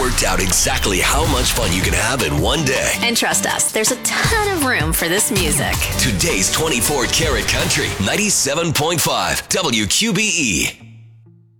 worked out exactly how much fun you can have in one day. And trust us, there's a ton of room for this music. Today's 24 Karat Country, 97.5 WQBE.